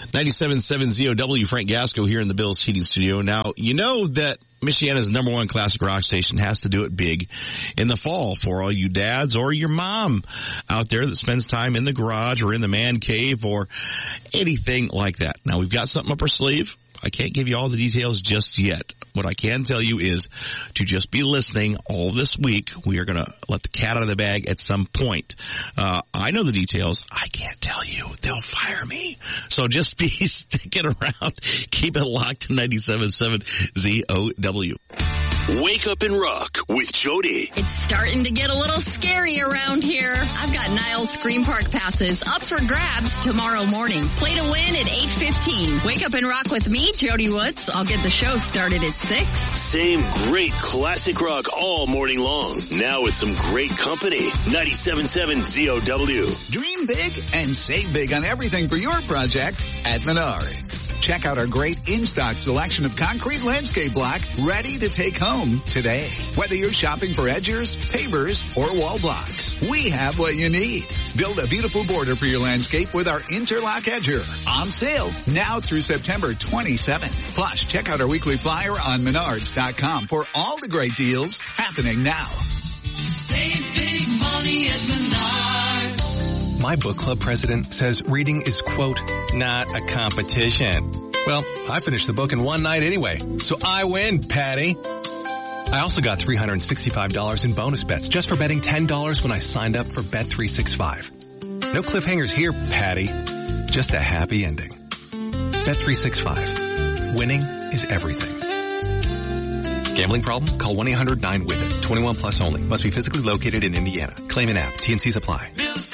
97.7 ZOW, Frank Gasco here in the Bills Heating Studio. Now, you know that Michiana's number one classic rock station has to do it big in the fall for all you dads or your mom out there that spends time in the garage or in the man cave or anything like that. Now, we've got something up our sleeve. I can't give you all the details just yet. What I can tell you is to just be listening all this week. We are going to let the cat out of the bag at some point. I know the details. I can't tell you. They'll fire me. So just be sticking around. Keep it locked to 97.7 ZOW. Wake up and rock with Jody. It's starting to get a little scary around here. I've got Niles Scream Park passes up for grabs tomorrow morning. Play to win at 8:15. Wake up and rock with me, Jody Woods. I'll get the show started at 6. Same great classic rock all morning long. Now with some great company. 97.7 ZOW. Dream big and save big on everything for your project at Menards. Check out our great in-stock selection of concrete landscape block ready to take home today. Whether you're shopping for edgers, pavers, or wall blocks, we have what you need. Build a beautiful border for your landscape with our Interlock Edger. On sale now through September 27th. Plus, check out our weekly flyer on Menards.com for all the great deals happening now. Save big money at Menards. My book club president says reading is, quote, not a competition. Well, I finished the book in one night anyway, so I win, Patty. I also got $365 in bonus bets just for betting $10 when I signed up for Bet365. No cliffhangers here, Patty. Just a happy ending. Bet365. Winning is everything. Gambling problem? Call 1-800-9-WITH-IT. 21 plus only. Must be physically located in Indiana. Claim an app. T&Cs apply.